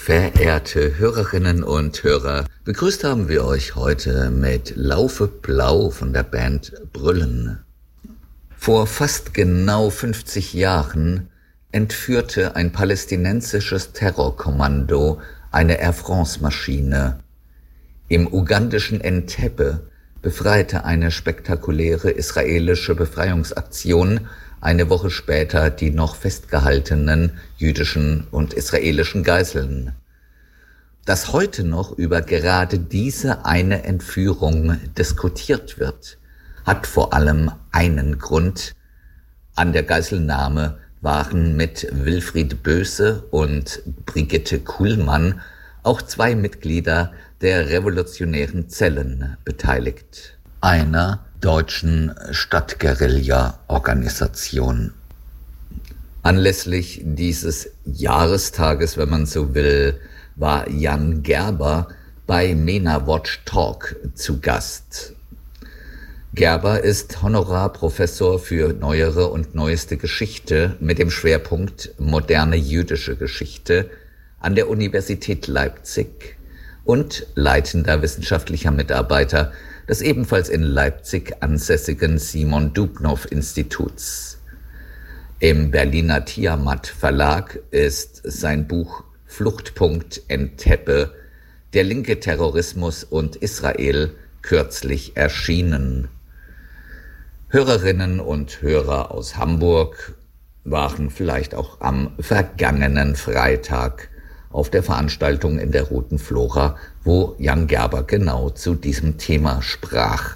Verehrte Hörerinnen und Hörer, begrüßt haben wir euch heute mit Laufe Blau von der Band Brüllen. Vor fast genau 50 Jahren entführte ein palästinensisches Terrorkommando eine Air France-Maschine. Im ugandischen Entebbe befreite eine spektakuläre israelische Befreiungsaktion eine Woche später die noch festgehaltenen jüdischen und israelischen Geiseln. Dass heute noch über gerade diese eine Entführung diskutiert wird, hat vor allem einen Grund. An der Geiselnahme waren mit Wilfried Böse und Brigitte Kuhlmann auch zwei Mitglieder der Revolutionären Zellen beteiligt, einer deutschen Stadtguerilla-Organisation. Anlässlich dieses Jahrestages, wenn man so will, war Jan Gerber bei MENA Watch Talk zu Gast. Gerber ist Honorarprofessor für neuere und neueste Geschichte mit dem Schwerpunkt moderne jüdische Geschichte an der Universität Leipzig und leitender wissenschaftlicher Mitarbeiter des ebenfalls in Leipzig ansässigen Simon Dubnow-Instituts. Im Berliner Tiamat Verlag ist sein Buch Fluchtpunkt Entebbe, der linke Terrorismus und Israel kürzlich erschienen. Hörerinnen und Hörer aus Hamburg waren vielleicht auch am vergangenen Freitag auf der Veranstaltung in der Roten Flora, wo Jan Gerber genau zu diesem Thema sprach.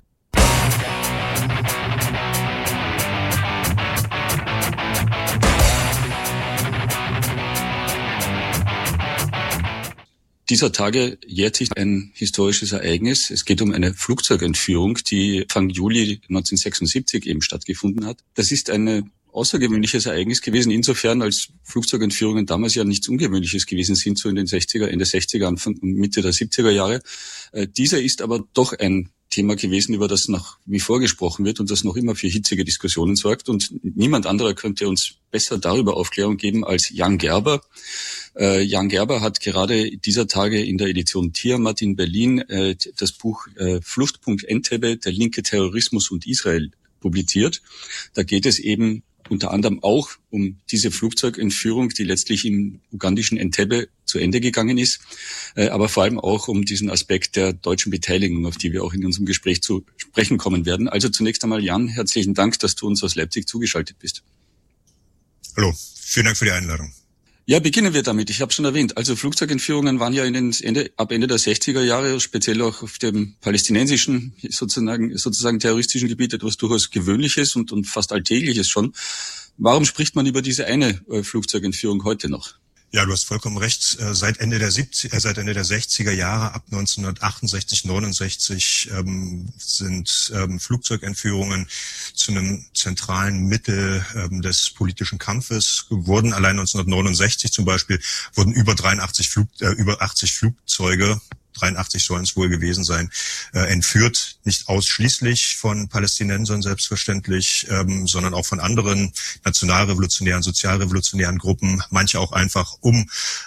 Dieser Tage jährt sich ein historisches Ereignis. Es geht um eine Flugzeugentführung, die Anfang Juli 1976 eben stattgefunden hat. Das ist ein außergewöhnliches Ereignis gewesen, insofern als Flugzeugentführungen damals ja nichts Ungewöhnliches gewesen sind, so in den 60er, Ende 60er, Anfang, Mitte der 70er Jahre. Dieser ist aber doch ein Thema gewesen, über das nach wie vor gesprochen wird und das noch immer für hitzige Diskussionen sorgt. Und niemand anderer könnte uns besser darüber Aufklärung geben als Jan Gerber. Jan Gerber hat gerade dieser Tage in der Edition Tiamat in Berlin das Buch Fluchtpunkt Entebbe, der linke Terrorismus und Israel publiziert. Da geht es eben unter anderem auch um diese Flugzeugentführung, die letztlich im ugandischen Entebbe zu Ende gegangen ist, aber vor allem auch um diesen Aspekt der deutschen Beteiligung, auf die wir auch in unserem Gespräch zu sprechen kommen werden. Also zunächst einmal, Jan, herzlichen Dank, dass du uns aus Leipzig zugeschaltet bist. Hallo, vielen Dank für die Einladung. Ja, beginnen wir damit. Ich habe schon erwähnt, also Flugzeugentführungen waren ja ab Ende der 60er Jahre, speziell auch auf dem palästinensischen, sozusagen terroristischen Gebiet, etwas durchaus Gewöhnliches und fast Alltägliches schon. Warum spricht man über diese eine Flugzeugentführung heute noch? Ja, du hast vollkommen recht. Seit Ende der 60er Jahre, ab 1968, 69, sind Flugzeugentführungen zu einem zentralen Mittel des politischen Kampfes geworden. Allein 1969 zum Beispiel wurden über 80 Flugzeuge, 83 sollen es wohl gewesen sein, entführt. Nicht ausschließlich von Palästinensern selbstverständlich, sondern auch von anderen nationalrevolutionären, sozialrevolutionären Gruppen. Manche auch einfach, um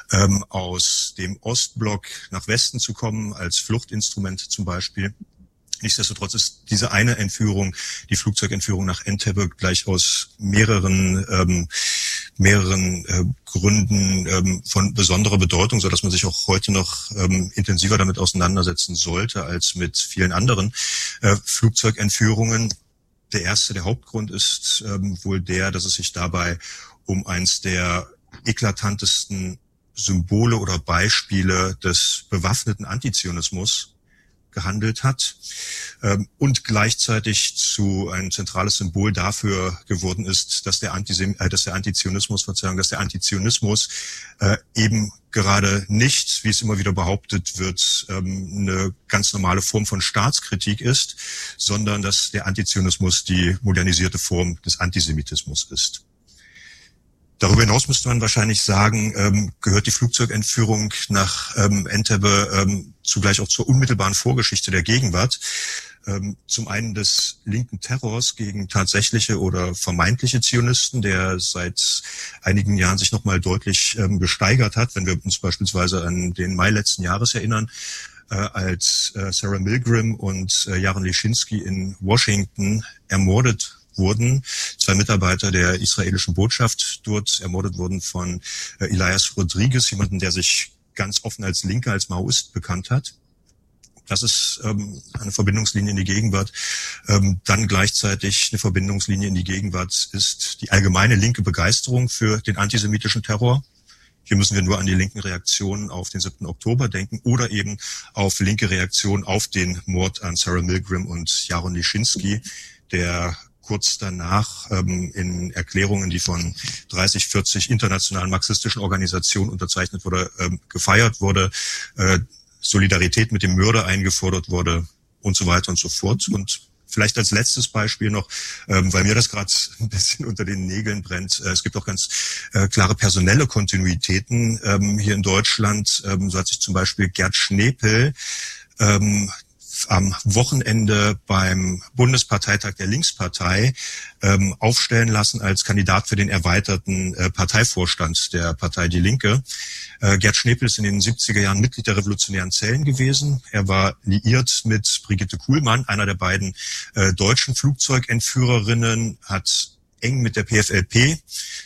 aus dem Ostblock nach Westen zu kommen, als Fluchtinstrument zum Beispiel. Nichtsdestotrotz ist diese eine Entführung, die Flugzeugentführung nach Entebbe, gleich aus mehreren Gründen von besonderer Bedeutung, so dass man sich auch heute noch intensiver damit auseinandersetzen sollte als mit vielen anderen Flugzeugentführungen. Der Hauptgrund ist wohl der, dass es sich dabei um eins der eklatantesten Symbole oder Beispiele des bewaffneten Antizionismus gehandelt hat und gleichzeitig zu ein zentrales Symbol dafür geworden ist, dass der Antizionismus eben gerade nicht, wie es immer wieder behauptet wird, eine ganz normale Form von Staatskritik ist, sondern dass der Antizionismus die modernisierte Form des Antisemitismus ist. Darüber hinaus müsste man wahrscheinlich sagen, gehört die Flugzeugentführung nach Entebbe zugleich auch zur unmittelbaren Vorgeschichte der Gegenwart. zum einen des linken Terrors gegen tatsächliche oder vermeintliche Zionisten, der seit einigen Jahren sich nochmal deutlich gesteigert hat, wenn wir uns beispielsweise an den Mai letzten Jahres erinnern, als Sarah Milgram und Jaron Leschinski in Washington ermordet wurden. 2 Mitarbeiter der israelischen Botschaft dort ermordet wurden von Elias Rodriguez, jemanden, der sich ganz offen als Linker, als Maoist bekannt hat. Das ist eine Verbindungslinie in die Gegenwart. Dann gleichzeitig eine Verbindungslinie in die Gegenwart ist die allgemeine linke Begeisterung für den antisemitischen Terror. Hier müssen wir nur an die linken Reaktionen auf den 7. Oktober denken oder eben auf linke Reaktionen auf den Mord an Sarah Milgram und Jaron Leschinski, der kurz danach in Erklärungen, die von 30, 40 internationalen marxistischen Organisationen unterzeichnet wurde, gefeiert wurde, Solidarität mit dem Mörder eingefordert wurde und so weiter und so fort. Und vielleicht als letztes Beispiel noch, weil mir das gerade ein bisschen unter den Nägeln brennt. Es gibt auch ganz klare personelle Kontinuitäten hier in Deutschland. So hat sich zum Beispiel Gerd Schnepel am Wochenende beim Bundesparteitag der Linkspartei aufstellen lassen als Kandidat für den erweiterten Parteivorstand der Partei Die Linke. Gerd Schnepel ist in den 70er Jahren Mitglied der Revolutionären Zellen gewesen. Er war liiert mit Brigitte Kuhlmann, einer der beiden deutschen Flugzeugentführerinnen, hat eng mit der PFLP,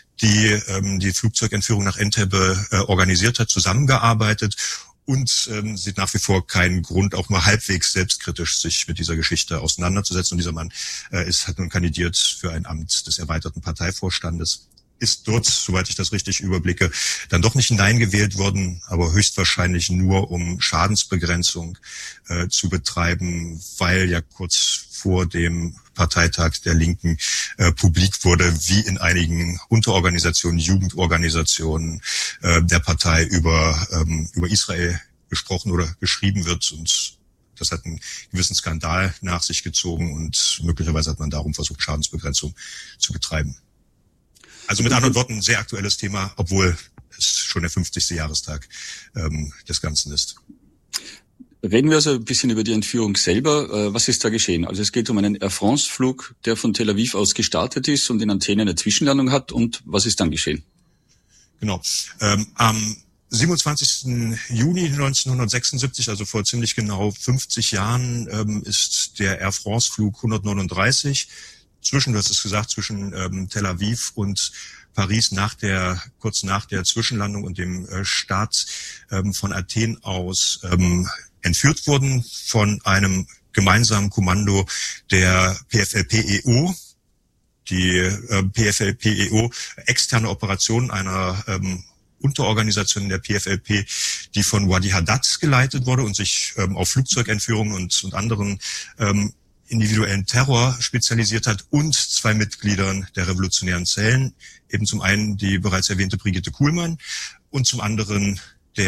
die Flugzeugentführung nach Entebbe organisiert hat, zusammengearbeitet und sieht nach wie vor keinen Grund, auch nur halbwegs selbstkritisch sich mit dieser Geschichte auseinanderzusetzen. Und dieser Mann hat nun kandidiert für ein Amt des erweiterten Parteivorstandes. Ist dort, soweit ich das richtig überblicke, dann doch nicht hineingewählt worden, aber höchstwahrscheinlich nur, um Schadensbegrenzung zu betreiben, weil ja kurz vor dem Parteitag der Linken publik wurde, wie in einigen Unterorganisationen, Jugendorganisationen der Partei über Israel gesprochen oder geschrieben wird. Und das hat einen gewissen Skandal nach sich gezogen und möglicherweise hat man darum versucht, Schadensbegrenzung zu betreiben. Also mit anderen Worten, ein sehr aktuelles Thema, obwohl es schon der 50. Jahrestag des Ganzen ist. Reden wir also ein bisschen über die Entführung selber. Was ist da geschehen? Also es geht um einen Air France-Flug, der von Tel Aviv aus gestartet ist und in Athen eine Zwischenlandung hat. Und was ist dann geschehen? Genau. Am 27. Juni 1976, also vor ziemlich genau 50 Jahren, ist der Air France-Flug 139 zwischen Tel Aviv und Paris kurz nach der Zwischenlandung und dem Start von Athen aus entführt wurden von einem gemeinsamen Kommando der PFLP-EO. Die PFLP-EO, externe Operationen einer Unterorganisation der PFLP, die von Wadi Haddad geleitet wurde und sich auf Flugzeugentführungen und anderen individuellen Terror spezialisiert hat, und 2 Mitgliedern der Revolutionären Zellen, eben zum einen die bereits erwähnte Brigitte Kuhlmann und zum anderen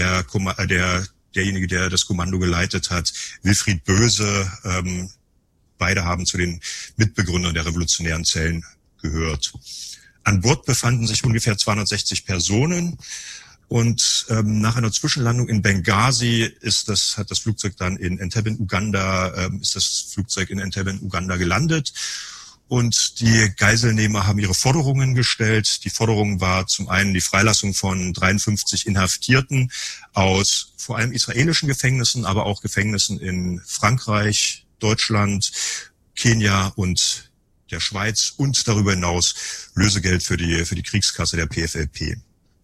derjenige, der das Kommando geleitet hat, Wilfried Böse. Beide haben zu den Mitbegründern der Revolutionären Zellen gehört. An Bord befanden sich ungefähr 260 Personen. Und nach einer Zwischenlandung in Benghazi hat das Flugzeug dann in Entebbe in Uganda gelandet. Und die Geiselnehmer haben ihre Forderungen gestellt. Die Forderung war zum einen die Freilassung von 53 Inhaftierten aus vor allem israelischen Gefängnissen, aber auch Gefängnissen in Frankreich, Deutschland, Kenia und der Schweiz und darüber hinaus Lösegeld für die Kriegskasse der PFLP.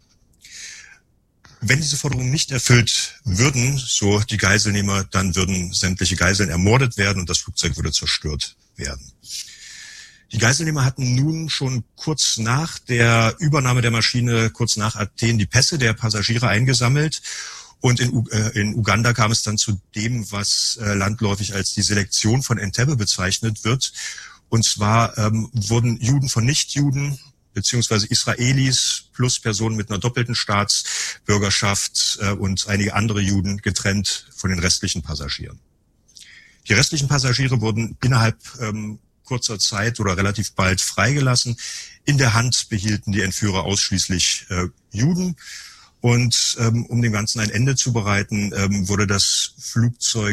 Wenn diese Forderungen nicht erfüllt würden, so die Geiselnehmer, dann würden sämtliche Geiseln ermordet werden und das Flugzeug würde zerstört werden. Die Geiselnehmer hatten nun schon kurz nach der Übernahme der Maschine, kurz nach Athen, die Pässe der Passagiere eingesammelt. Und in Uganda kam es dann zu dem, was landläufig als die Selektion von Entebbe bezeichnet wird. Und zwar wurden Juden von Nichtjuden beziehungsweise Israelis plus Personen mit einer doppelten Staatsbürgerschaft und einige andere Juden getrennt von den restlichen Passagieren. Die restlichen Passagiere wurden innerhalb kurzer Zeit oder relativ bald freigelassen. In der Hand behielten die Entführer ausschließlich Juden. Und um dem Ganzen ein Ende zu bereiten, wurde das Flugzeug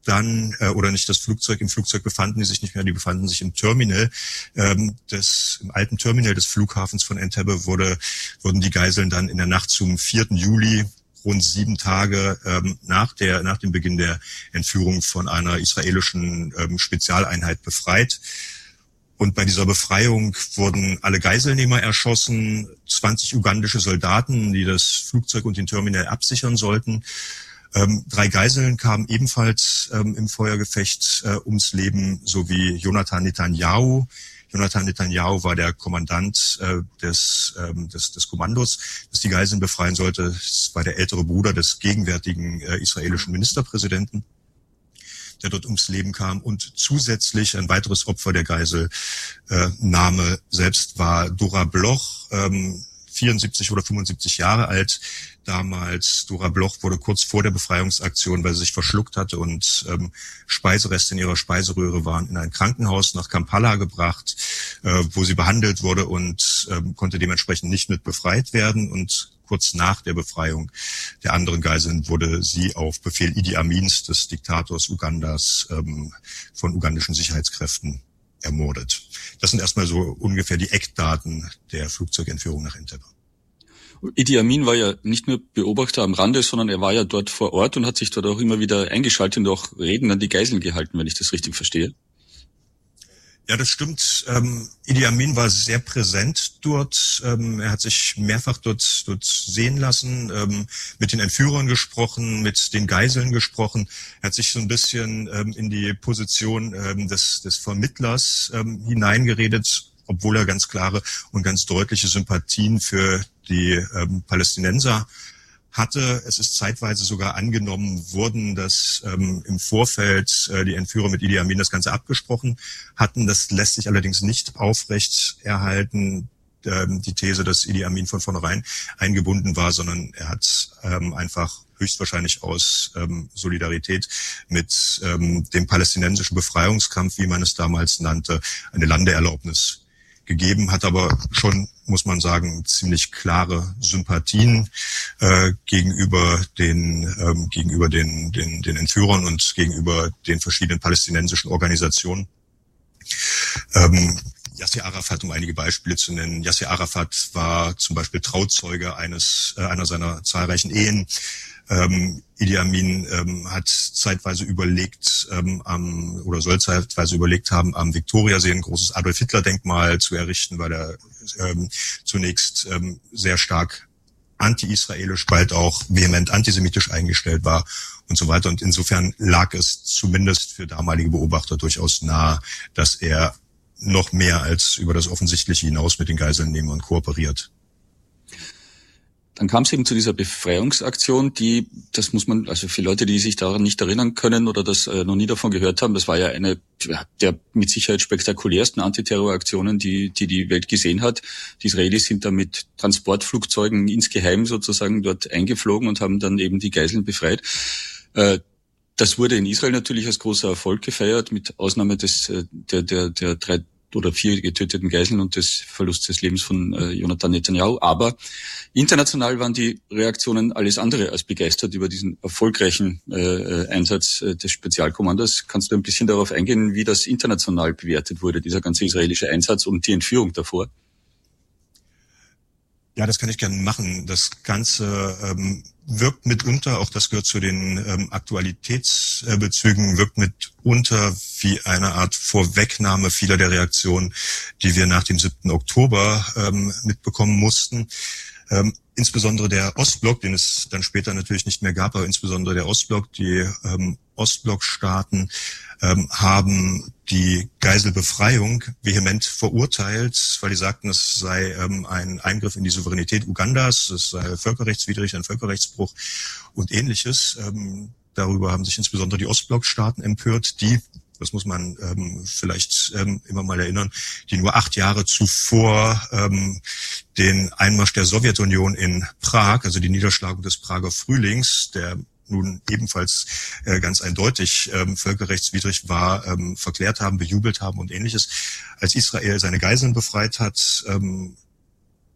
dann, oder nicht das Flugzeug, im Flugzeug befanden die sich nicht mehr, die befanden sich im Terminal, im alten Terminal des Flughafens von Entebbe wurden die Geiseln dann in der Nacht zum 4. Juli, rund 7 Tage nach dem Beginn der Entführung, von einer israelischen Spezialeinheit befreit. Und bei dieser Befreiung wurden alle Geiselnehmer erschossen, 20 ugandische Soldaten, die das Flugzeug und den Terminal absichern sollten. 3 Geiseln kamen ebenfalls im Feuergefecht ums Leben, sowie Jonathan Netanyahu. Jonathan Netanyahu war der Kommandant des Kommandos, das die Geiseln befreien sollte. Es war der ältere Bruder des gegenwärtigen israelischen Ministerpräsidenten, der dort ums Leben kam. Und zusätzlich ein weiteres Opfer der Geiselnahme selbst war Dora Bloch, 74 oder 75 Jahre alt damals. Dora Bloch wurde kurz vor der Befreiungsaktion, weil sie sich verschluckt hatte und Speisereste in ihrer Speiseröhre waren, in ein Krankenhaus nach Kampala gebracht, wo sie behandelt wurde und konnte dementsprechend nicht mit befreit werden. Und kurz nach der Befreiung der anderen Geiseln wurde sie auf Befehl Idi Amins, des Diktators Ugandas, von ugandischen Sicherheitskräften ermordet. Das sind erstmal so ungefähr die Eckdaten der Flugzeugentführung nach Entebbe. Idi Amin war ja nicht nur Beobachter am Rande, sondern er war ja dort vor Ort und hat sich dort auch immer wieder eingeschaltet und auch Reden an die Geiseln gehalten, wenn ich das richtig verstehe. Ja, das stimmt. Idi Amin war sehr präsent dort. Er hat sich mehrfach dort sehen lassen, mit den Entführern gesprochen, mit den Geiseln gesprochen. Er hat sich so ein bisschen in die Position des Vermittlers hineingeredet, obwohl er ganz klare und ganz deutliche Sympathien für die Palästinenser hatte. Es ist zeitweise sogar angenommen worden, dass im Vorfeld die Entführer mit Idi Amin das Ganze abgesprochen hatten. Das lässt sich allerdings nicht aufrecht erhalten, die These, dass Idi Amin von vornherein eingebunden war, sondern er hat einfach höchstwahrscheinlich aus Solidarität mit dem palästinensischen Befreiungskampf, wie man es damals nannte, eine Landeerlaubnis gegeben, hat aber schon, muss man sagen, ziemlich klare Sympathien gegenüber den Entführern und gegenüber den verschiedenen palästinensischen Organisationen. Yasser Arafat, um einige Beispiele zu nennen. Yasser Arafat war zum Beispiel Trauzeuge einer seiner zahlreichen Ehen. Idi Amin hat zeitweise überlegt, soll zeitweise überlegt haben, am Viktoriasee ein großes Adolf-Hitler-Denkmal zu errichten, weil er zunächst sehr stark anti-israelisch, bald auch vehement antisemitisch eingestellt war und so weiter. Und insofern lag es zumindest für damalige Beobachter durchaus nahe, dass er noch mehr als über das Offensichtliche hinaus mit den Geiselnehmern kooperiert. Dann kam es eben zu dieser Befreiungsaktion, das muss man, also für Leute, die sich daran nicht erinnern können oder das noch nie davon gehört haben, das war ja eine der mit Sicherheit spektakulärsten Antiterroraktionen, die Welt gesehen hat. Die Israelis sind da mit Transportflugzeugen insgeheim sozusagen dort eingeflogen und haben dann eben die Geiseln befreit. Das wurde in Israel natürlich als großer Erfolg gefeiert, mit Ausnahme der 3 oder 4 getöteten Geiseln und des Verlusts des Lebens von Jonathan Netanyahu. Aber international waren die Reaktionen alles andere als begeistert über diesen erfolgreichen Einsatz des Spezialkommandos. Kannst du ein bisschen darauf eingehen, wie das international bewertet wurde, dieser ganze israelische Einsatz und die Entführung davor? Ja, das kann ich gerne machen. Das Ganze wirkt mitunter, auch das gehört zu den Aktualitätsbezügen, wirkt mitunter wie eine Art Vorwegnahme vieler der Reaktionen, die wir nach dem 7. Oktober mitbekommen mussten. Insbesondere der Ostblock, den es dann später natürlich nicht mehr gab, aber insbesondere der Ostblock, die Ostblockstaaten haben die Geiselbefreiung vehement verurteilt, weil die sagten, es sei ein Eingriff in die Souveränität Ugandas, es sei völkerrechtswidrig, ein Völkerrechtsbruch und Ähnliches. Darüber haben sich insbesondere die Ostblockstaaten empört, das muss man vielleicht immer mal erinnern, die nur 8 Jahre zuvor den Einmarsch der Sowjetunion in Prag, also die Niederschlagung des Prager Frühlings, der nun ebenfalls ganz eindeutig völkerrechtswidrig war, verklärt haben, bejubelt haben und Ähnliches. Als Israel seine Geiseln befreit hat,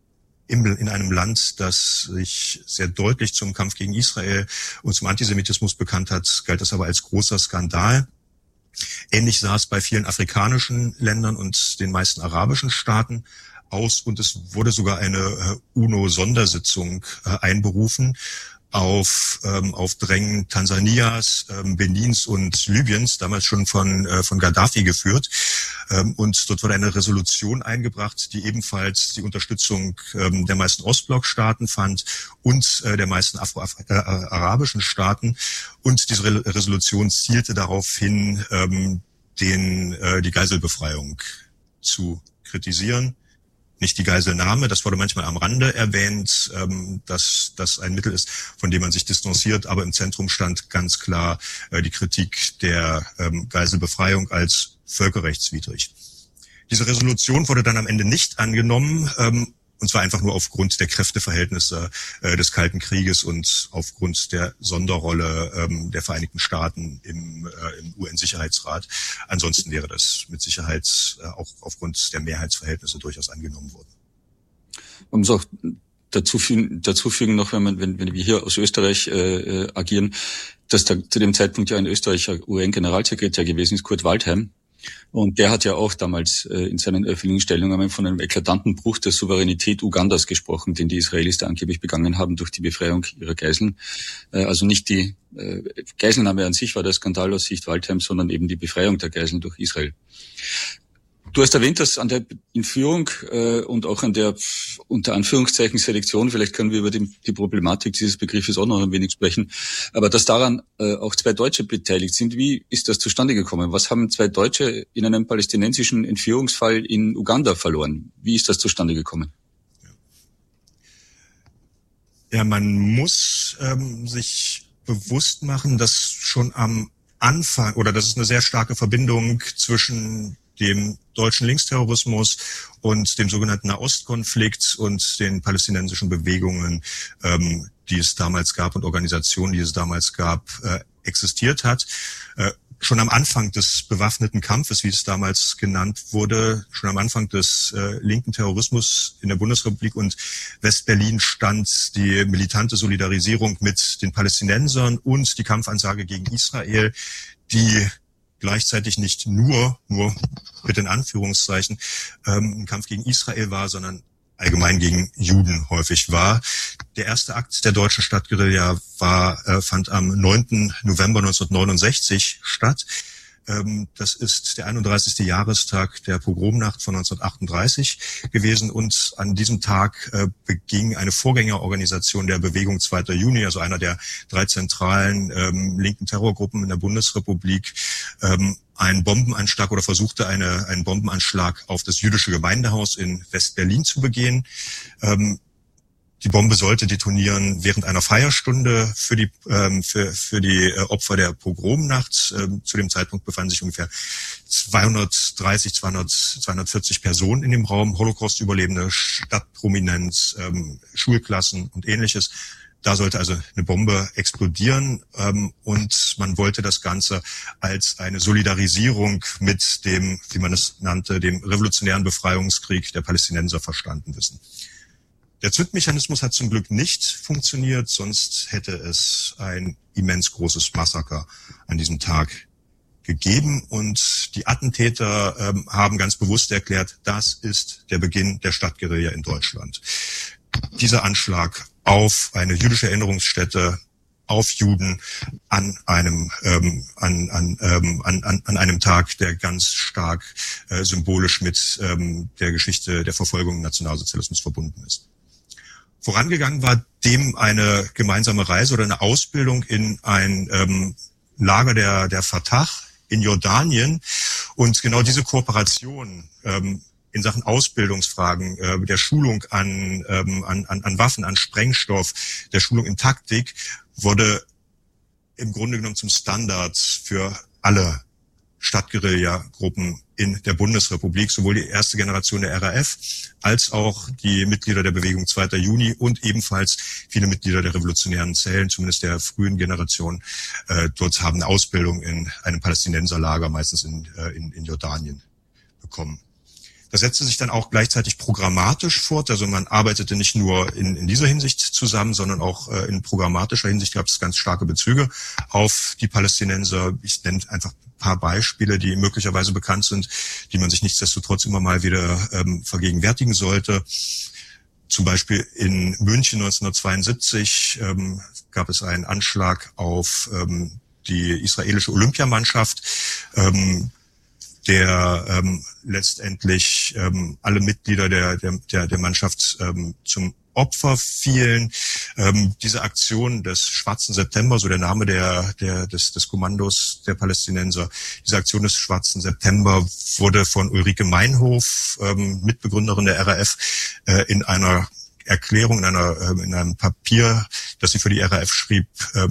in einem Land, das sich sehr deutlich zum Kampf gegen Israel und zum Antisemitismus bekannt hat, galt das aber als großer Skandal. Ähnlich sah es bei vielen afrikanischen Ländern und den meisten arabischen Staaten aus, und es wurde sogar eine UNO-Sondersitzung einberufen auf Drängen Tansanias, Benins und Libyens, damals schon von Gaddafi geführt. Und dort wurde eine Resolution eingebracht, die ebenfalls die Unterstützung der meisten Ostblockstaaten fand und der meisten arabischen Staaten. Und diese Resolution zielte darauf hin, die Geiselbefreiung zu kritisieren. Nicht die Geiselnahme, das wurde manchmal am Rande erwähnt, dass das ein Mittel ist, von dem man sich distanziert, aber im Zentrum stand ganz klar die Kritik der Geiselbefreiung als völkerrechtswidrig. Diese Resolution wurde dann am Ende nicht angenommen, und zwar einfach nur aufgrund der Kräfteverhältnisse des Kalten Krieges und aufgrund der Sonderrolle der Vereinigten Staaten im UN-Sicherheitsrat. Ansonsten wäre das mit Sicherheit auch aufgrund der Mehrheitsverhältnisse durchaus angenommen worden. Man muss auch dazu fügen noch, wenn wir hier aus Österreich agieren, dass da zu dem Zeitpunkt ja ein österreichischer UN-Generalsekretär gewesen ist, Kurt Waldheim. Und der hat ja auch damals in seinen öffentlichen Stellungnahmen von einem eklatanten Bruch der Souveränität Ugandas gesprochen, den die Israelis da angeblich begangen haben durch die Befreiung ihrer Geiseln. Also nicht die Geiselnahme an sich war der Skandal aus Sicht Waldheims, sondern eben die Befreiung der Geiseln durch Israel. Du hast erwähnt, dass an der Entführung und auch an der unter Anführungszeichen Selektion, vielleicht können wir über die Problematik dieses Begriffes auch noch ein wenig sprechen, aber dass daran auch zwei Deutsche beteiligt sind. Wie ist das zustande gekommen? Was haben zwei Deutsche in einem palästinensischen Entführungsfall in Uganda verloren? Wie ist das zustande gekommen? Ja, man muss sich bewusst machen, dass schon am Anfang, oder dass es eine sehr starke Verbindung zwischen dem deutschen Linksterrorismus und dem sogenannten Nahostkonflikt und den palästinensischen Bewegungen, die es damals gab und Organisationen, die es damals gab, existiert hat. Schon am Anfang des bewaffneten Kampfes, wie es damals genannt wurde, schon am Anfang des linken Terrorismus in der Bundesrepublik und Westberlin stand die militante Solidarisierung mit den Palästinensern und die Kampfansage gegen Israel, die gleichzeitig nicht nur bitte in Anführungszeichen, ein Kampf gegen Israel war, sondern allgemein gegen Juden häufig war. Der erste Akt der deutschen Stadtguerilla fand am 9. November 1969 statt. Das ist der 31. Jahrestag der Pogromnacht von 1938 gewesen, und an diesem Tag beging eine Vorgängerorganisation der Bewegung 2. Juni, also einer der 3 zentralen linken Terrorgruppen in der Bundesrepublik, einen Bombenanschlag oder versuchte einen Bombenanschlag auf das jüdische Gemeindehaus in West-Berlin zu begehen. Die Bombe sollte detonieren während einer Feierstunde für die Opfer der Pogromnacht. Zu dem Zeitpunkt befanden sich ungefähr 240 Personen in dem Raum, Holocaust-Überlebende, Stadtprominenz, Schulklassen und Ähnliches. Da sollte also eine Bombe explodieren, und man wollte das Ganze als eine Solidarisierung mit dem, wie man es nannte, dem revolutionären Befreiungskrieg der Palästinenser verstanden wissen. Der Zündmechanismus hat zum Glück nicht funktioniert, sonst hätte es ein immens großes Massaker an diesem Tag gegeben. Und die Attentäter haben ganz bewusst erklärt, das ist der Beginn der Stadtguerilla in Deutschland. Dieser Anschlag auf eine jüdische Erinnerungsstätte, auf Juden an einem Tag, der ganz stark symbolisch mit der Geschichte der Verfolgung im Nationalsozialismus verbunden ist. Vorangegangen war dem eine gemeinsame Reise oder eine Ausbildung in ein Lager der Fatah in Jordanien. Und genau diese Kooperation in Sachen Ausbildungsfragen, der Schulung an Waffen, an Sprengstoff, der Schulung in Taktik, wurde im Grunde genommen zum Standard für alle Stadtguerilla-Gruppen in der Bundesrepublik, sowohl die erste Generation der RAF als auch die Mitglieder der Bewegung 2. Juni und ebenfalls viele Mitglieder der revolutionären Zellen, zumindest der frühen Generation, dort haben eine Ausbildung in einem Palästinenserlager, meistens in Jordanien, bekommen. Das setzte sich dann auch gleichzeitig programmatisch fort. Also man arbeitete nicht nur in dieser Hinsicht zusammen, sondern auch in programmatischer Hinsicht gab es ganz starke Bezüge auf die Palästinenser. Ich nenne einfach ein paar Beispiele, die möglicherweise bekannt sind, die man sich nichtsdestotrotz immer mal wieder vergegenwärtigen sollte. Zum Beispiel in München 1972 gab es einen Anschlag auf die israelische Olympiamannschaft, der letztendlich alle Mitglieder der Mannschaft zum Opfer fielen. Diese Aktion des Schwarzen September, so der Name des Kommandos der Palästinenser, diese Aktion des Schwarzen September wurde von Ulrike Meinhof, Mitbegründerin der RAF, in einer Erklärung, in einem Papier, das sie für die RAF schrieb,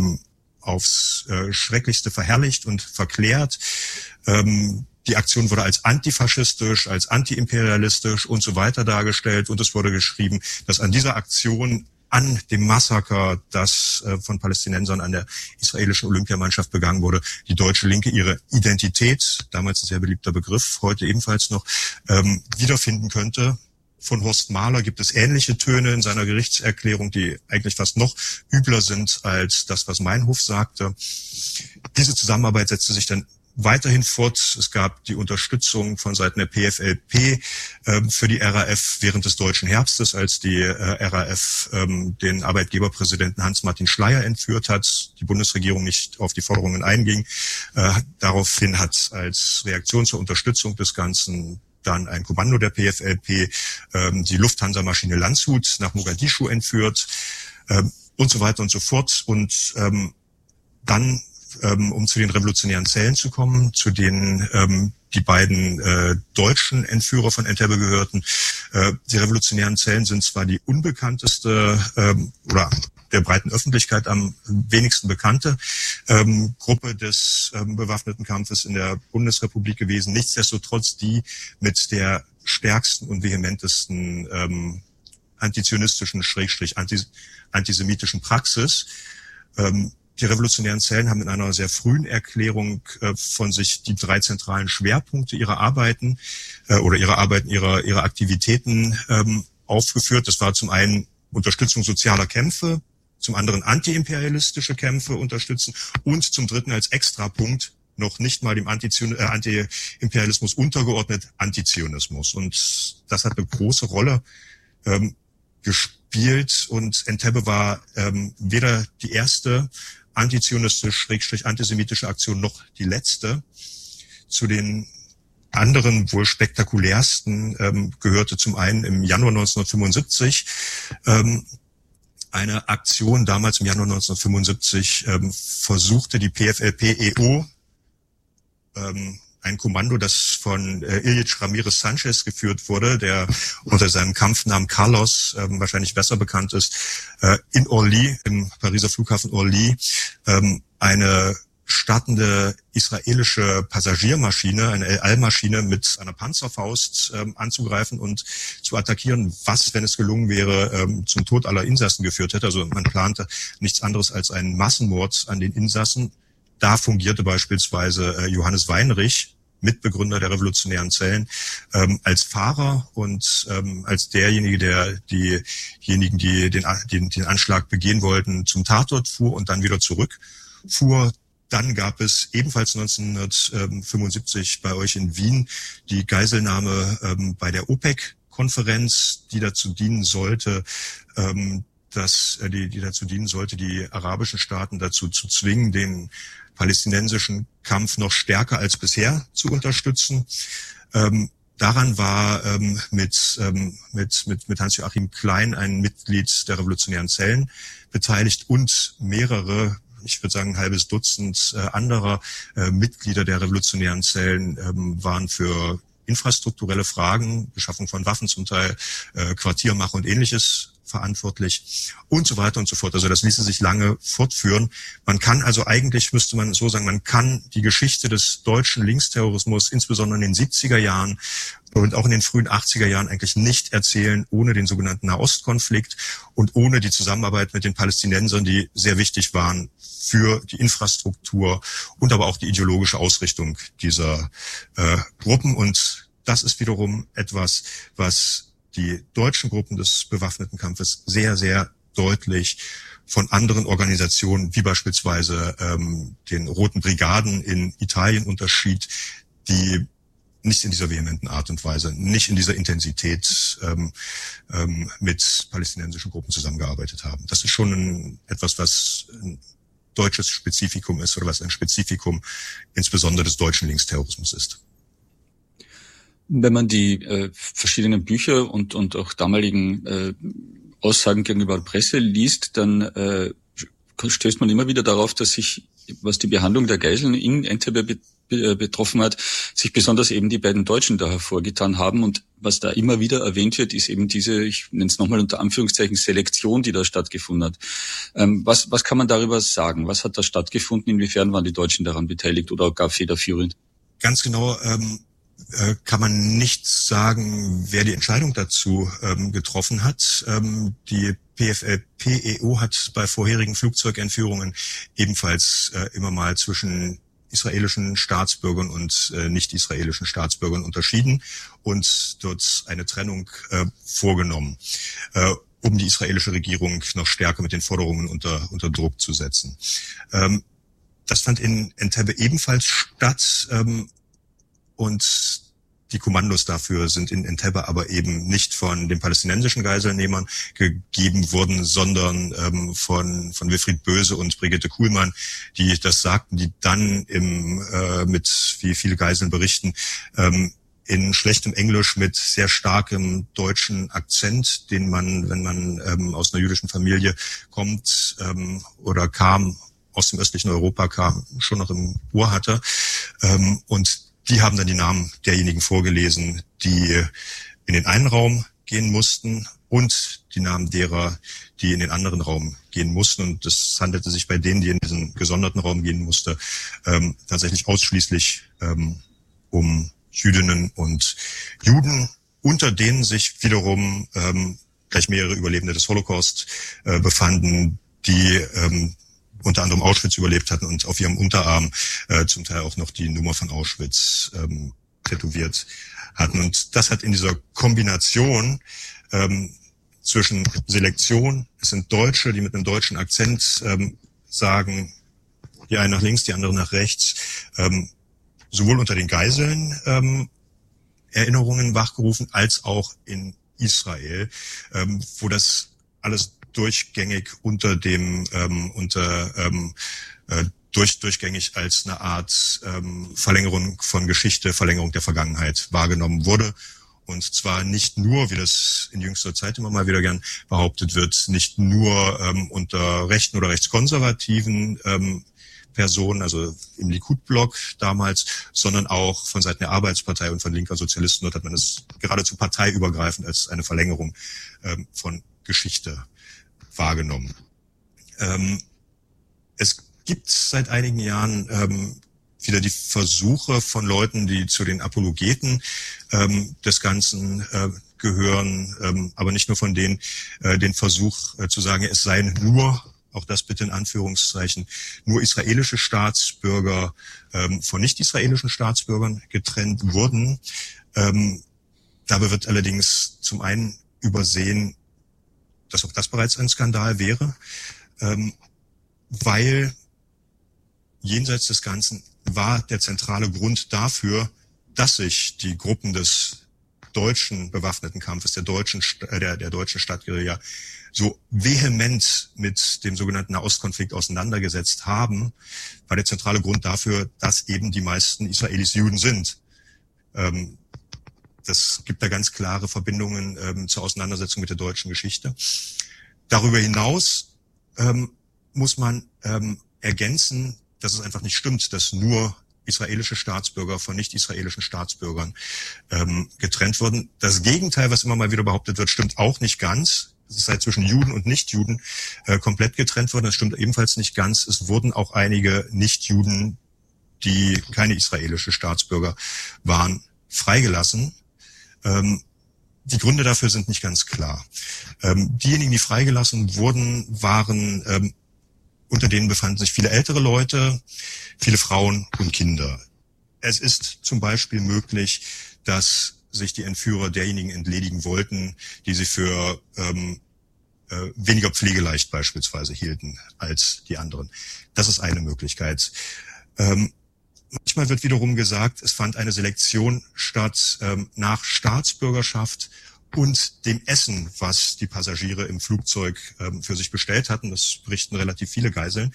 aufs Schrecklichste verherrlicht und verklärt. Die Aktion wurde als antifaschistisch, als antiimperialistisch und so weiter dargestellt. Und es wurde geschrieben, dass an dieser Aktion, an dem Massaker, das von Palästinensern an der israelischen Olympiamannschaft begangen wurde, die deutsche Linke ihre Identität, damals ein sehr beliebter Begriff, heute ebenfalls noch, wiederfinden könnte. Von Horst Mahler gibt es ähnliche Töne in seiner Gerichtserklärung, die eigentlich fast noch übler sind als das, was Meinhof sagte. Diese Zusammenarbeit setzte sich dann weiterhin fort. Es gab die Unterstützung von Seiten der PFLP für die RAF während des Deutschen Herbstes, als die RAF den Arbeitgeberpräsidenten Hans-Martin Schleyer entführt hat, die Bundesregierung nicht auf die Forderungen einging. Daraufhin hat als Reaktion zur Unterstützung des Ganzen dann ein Kommando der PFLP die Lufthansa-Maschine Landshut nach Mogadischu entführt und so weiter und so fort. Und dann, um zu den revolutionären Zellen zu kommen, zu denen die beiden deutschen Entführer von Entebbe gehörten. Die revolutionären Zellen sind zwar die unbekannteste oder der breiten Öffentlichkeit am wenigsten bekannte Gruppe des bewaffneten Kampfes in der Bundesrepublik gewesen. Nichtsdestotrotz die mit der stärksten und vehementesten antizionistischen / antisemitischen Praxis. Die revolutionären Zellen haben in einer sehr frühen Erklärung von sich die 3 zentralen Schwerpunkte ihrer Arbeiten ihrer Aktivitäten aufgeführt. Das war zum einen Unterstützung sozialer Kämpfe, zum anderen antiimperialistische Kämpfe unterstützen und zum dritten als Extrapunkt noch nicht mal dem Antiimperialismus untergeordnet Antizionismus. Und das hat eine große Rolle gespielt und Entebbe war weder die erste antizionistische-antisemitische Aktion noch die letzte. Zu den anderen, wohl spektakulärsten, gehörte zum einen im Januar 1975 eine Aktion. Damals im Januar 1975 versuchte die PFLP-EO, ein Kommando, das von Ilyich Ramirez Sanchez geführt wurde, der unter seinem Kampfnamen Carlos wahrscheinlich besser bekannt ist, in Orly, im Pariser Flughafen Orly, eine startende israelische Passagiermaschine, eine El Al-Maschine mit einer Panzerfaust anzugreifen und zu attackieren, was, wenn es gelungen wäre, zum Tod aller Insassen geführt hätte. Also man plante nichts anderes als einen Massenmord an den Insassen. Da fungierte beispielsweise Johannes Weinrich, Mitbegründer der revolutionären Zellen, als Fahrer und als derjenige, der diejenigen, die den Anschlag begehen wollten, zum Tatort fuhr und dann wieder zurückfuhr. Dann gab es ebenfalls 1975 bei euch in Wien die Geiselnahme bei der OPEC-Konferenz, die dazu dienen sollte, die arabischen Staaten dazu zu zwingen, den palästinensischen Kampf noch stärker als bisher zu unterstützen. Daran war mit Hans-Joachim Klein ein Mitglied der revolutionären Zellen beteiligt und mehrere, ich würde sagen ein halbes Dutzend anderer Mitglieder der revolutionären Zellen waren für infrastrukturelle Fragen, Beschaffung von Waffen zum Teil, Quartiermache und Ähnliches verantwortlich und so weiter und so fort. Also das ließe sich lange fortführen. Man kann also eigentlich, müsste man so sagen, man kann die Geschichte des deutschen Linksterrorismus, insbesondere in den 70er Jahren und auch in den frühen 80er Jahren eigentlich nicht erzählen, ohne den sogenannten Nahostkonflikt und ohne die Zusammenarbeit mit den Palästinensern, die sehr wichtig waren für die Infrastruktur und aber auch die ideologische Ausrichtung dieser Gruppen. Und das ist wiederum etwas, was die deutschen Gruppen des bewaffneten Kampfes sehr, sehr deutlich von anderen Organisationen, wie beispielsweise den Roten Brigaden in Italien unterschied, die nicht in dieser vehementen Art und Weise, nicht in dieser Intensität mit palästinensischen Gruppen zusammengearbeitet haben. Das ist schon etwas, was ein deutsches Spezifikum ist oder was ein Spezifikum insbesondere des deutschen Linksterrorismus ist. Wenn man die verschiedenen Bücher und auch damaligen Aussagen gegenüber der Presse liest, dann stößt man immer wieder darauf, dass sich, was die Behandlung der Geiseln in Entebbe betroffen hat, sich besonders eben die beiden Deutschen da hervorgetan haben. Und was da immer wieder erwähnt wird, ist eben diese, ich nenne es nochmal unter Anführungszeichen, Selektion, die da stattgefunden hat. Was kann man darüber sagen? Was hat da stattgefunden? Inwiefern waren die Deutschen daran beteiligt oder gar federführend? Ganz genau kann man nicht sagen, wer die Entscheidung dazu getroffen hat. Die PFLP-EU hat bei vorherigen Flugzeugentführungen ebenfalls immer mal zwischen israelischen Staatsbürgern und nicht-israelischen Staatsbürgern unterschieden und dort eine Trennung vorgenommen, um die israelische Regierung noch stärker mit den Forderungen unter Druck zu setzen. Das fand in Entebbe ebenfalls statt und die Kommandos dafür sind in Entebbe aber eben nicht von den palästinensischen Geiselnehmern gegeben worden, sondern von Wilfried Böse und Brigitte Kuhlmann, die das sagten, die dann mit, wie viele Geiseln berichten, in schlechtem Englisch mit sehr starkem deutschen Akzent, den man, wenn man aus einer jüdischen Familie kommt oder kam, aus dem östlichen Europa kam, schon noch im Ohr hatte. Und die haben dann die Namen derjenigen vorgelesen, die in den einen Raum gehen mussten und die Namen derer, die in den anderen Raum gehen mussten. Und es handelte sich bei denen, die in diesen gesonderten Raum gehen mussten, tatsächlich ausschließlich um Jüdinnen und Juden, unter denen sich wiederum gleich mehrere Überlebende des Holocaust befanden, die unter anderem Auschwitz überlebt hatten und auf ihrem Unterarm zum Teil auch noch die Nummer von Auschwitz tätowiert hatten. Und das hat in dieser Kombination zwischen Selektion, es sind Deutsche, die mit einem deutschen Akzent sagen, die einen nach links, die anderen nach rechts, sowohl unter den Geiseln Erinnerungen wachgerufen, als auch in Israel, wo das alles durchgängig durchgängig als eine Art Verlängerung von Geschichte, Verlängerung der Vergangenheit wahrgenommen wurde. Und zwar nicht nur, wie das in jüngster Zeit immer mal wieder gern behauptet wird, nicht nur unter rechten oder rechtskonservativen Personen, also im Likud-Block damals, sondern auch von Seiten der Arbeitspartei und von linker Sozialisten. Dort hat man es geradezu parteiübergreifend als eine Verlängerung von Geschichte wahrgenommen. Es gibt seit einigen Jahren wieder die Versuche von Leuten, die zu den Apologeten des Ganzen gehören, aber nicht nur von denen, den Versuch zu sagen, es seien nur, auch das bitte in Anführungszeichen, nur israelische Staatsbürger von nicht-israelischen Staatsbürgern getrennt wurden. Dabei wird allerdings zum einen übersehen, dass auch das bereits ein Skandal wäre, weil jenseits des Ganzen war der zentrale Grund dafür, dass sich die Gruppen des deutschen bewaffneten Kampfes, der deutschen Stadtguerilla, so vehement mit dem sogenannten Nahostkonflikt auseinandergesetzt haben, war der zentrale Grund dafür, dass eben die meisten Israelis Juden sind. Das gibt da ganz klare Verbindungen zur Auseinandersetzung mit der deutschen Geschichte. Darüber hinaus muss man ergänzen, dass es einfach nicht stimmt, dass nur israelische Staatsbürger von nicht-israelischen Staatsbürgern getrennt wurden. Das Gegenteil, was immer mal wieder behauptet wird, stimmt auch nicht ganz. Es sei zwischen Juden und Nichtjuden komplett getrennt worden. Das stimmt ebenfalls nicht ganz. Es wurden auch einige Nichtjuden, die keine israelische Staatsbürger waren, freigelassen. Die Gründe dafür sind nicht ganz klar. Diejenigen, die freigelassen wurden, waren, unter denen befanden sich viele ältere Leute, viele Frauen und Kinder. Es ist zum Beispiel möglich, dass sich die Entführer derjenigen entledigen wollten, die sie für weniger pflegeleicht beispielsweise hielten als die anderen. Das ist eine Möglichkeit. Manchmal wird wiederum gesagt, es fand eine Selektion statt nach Staatsbürgerschaft und dem Essen, was die Passagiere im Flugzeug für sich bestellt hatten. Das berichten relativ viele Geiseln.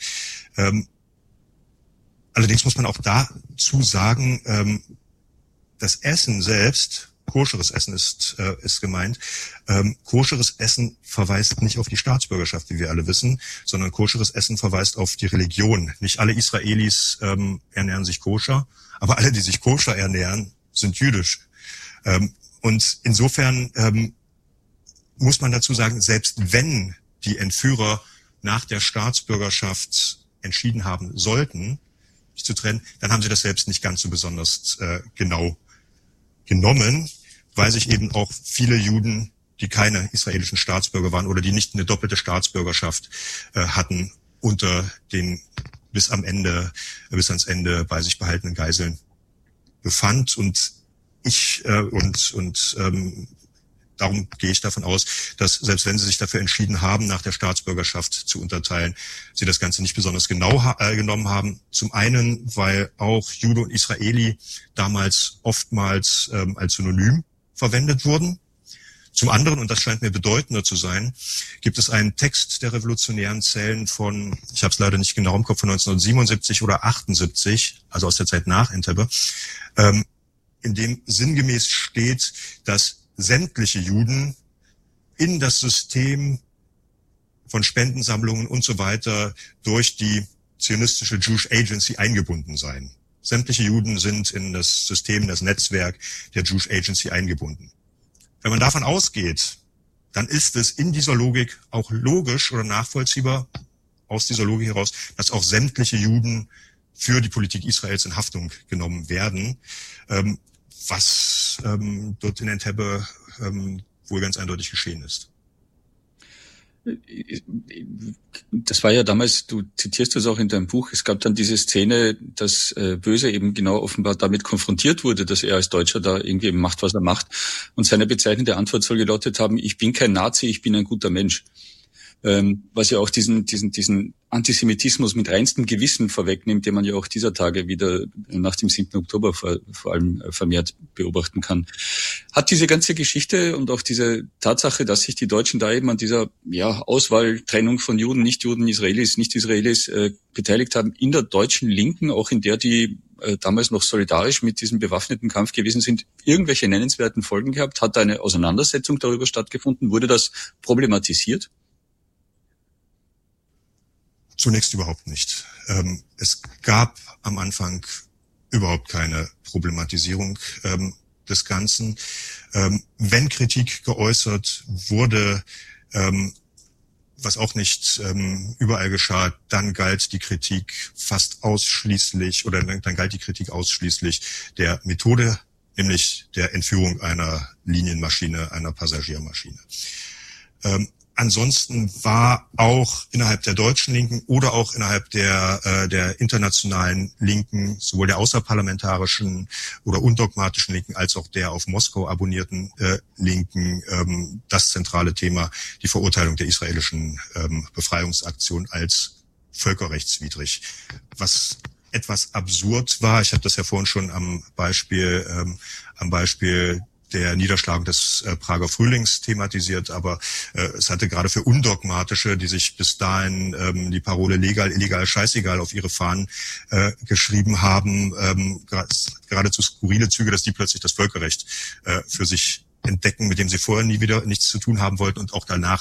Allerdings muss man auch dazu sagen, das Essen selbst, koscheres Essen ist gemeint, koscheres Essen verweist nicht auf die Staatsbürgerschaft, wie wir alle wissen, sondern koscheres Essen verweist auf die Religion. Nicht alle Israelis ernähren sich koscher, aber alle, die sich koscher ernähren, sind jüdisch. Und insofern muss man dazu sagen, selbst wenn die Entführer nach der Staatsbürgerschaft entschieden haben sollten, sich zu trennen, dann haben sie das selbst nicht ganz so besonders genau genommen, weil sich eben auch viele Juden, die keine israelischen Staatsbürger waren oder die nicht eine doppelte Staatsbürgerschaft hatten, unter den bis ans Ende bei sich behaltenen Geiseln befand. Und darum gehe ich davon aus, dass selbst wenn sie sich dafür entschieden haben, nach der Staatsbürgerschaft zu unterteilen, sie das Ganze nicht besonders genau genommen haben. Zum einen, weil auch Jude und Israeli damals oftmals als Synonym verwendet wurden. Zum anderen, und das scheint mir bedeutender zu sein, gibt es einen Text der revolutionären Zellen von, ich habe es leider nicht genau im Kopf, von 1977 oder 78, also aus der Zeit nach Entebbe, in dem sinngemäß steht, dass sämtliche Juden in das System von Spendensammlungen und so weiter durch die zionistische Jewish Agency eingebunden seien. Sämtliche Juden sind in das System, in das Netzwerk der Jewish Agency eingebunden. Wenn man davon ausgeht, dann ist es in dieser Logik auch logisch oder nachvollziehbar aus dieser Logik heraus, dass auch sämtliche Juden für die Politik Israels in Haftung genommen werden, was dort in Entebbe wohl ganz eindeutig geschehen ist. Das war ja damals, du zitierst das auch in deinem Buch, es gab dann diese Szene, dass Böse eben genau offenbar damit konfrontiert wurde, dass er als Deutscher da irgendwie eben macht, was er macht. Und seine bezeichnende Antwort soll gelautet haben, ich bin kein Nazi, ich bin ein guter Mensch. Was ja auch diesen Antisemitismus mit reinstem Gewissen vorwegnimmt, den man ja auch dieser Tage wieder nach dem 7. Oktober vor allem vermehrt beobachten kann. Hat diese ganze Geschichte und auch diese Tatsache, dass sich die Deutschen da eben an dieser Auswahltrennung von Juden, Nicht-Juden, Israelis, Nicht-Israelis beteiligt haben, in der deutschen Linken, auch in der die damals noch solidarisch mit diesem bewaffneten Kampf gewesen sind, irgendwelche nennenswerten Folgen gehabt? Hat da eine Auseinandersetzung darüber stattgefunden? Wurde das problematisiert? Zunächst überhaupt nicht. Es gab am Anfang überhaupt keine Problematisierung des Ganzen. Wenn Kritik geäußert wurde, was auch nicht überall geschah, dann galt die Kritik ausschließlich der Methode, nämlich der Entführung einer Linienmaschine, einer Passagiermaschine. Ansonsten war auch innerhalb der deutschen Linken oder auch innerhalb der internationalen Linken, sowohl der außerparlamentarischen oder undogmatischen Linken als auch der auf Moskau abonnierten Linken, das zentrale Thema, die Verurteilung der israelischen Befreiungsaktion als völkerrechtswidrig. Was etwas absurd war, ich habe das ja vorhin schon am Beispiel der Niederschlagung des Prager Frühlings thematisiert, aber es hatte gerade für Undogmatische, die sich bis dahin die Parole legal, illegal, scheißegal auf ihre Fahnen geschrieben haben, geradezu skurrile Züge, dass die plötzlich das Völkerrecht für sich entdecken, mit dem sie vorher nie wieder nichts zu tun haben wollten und auch danach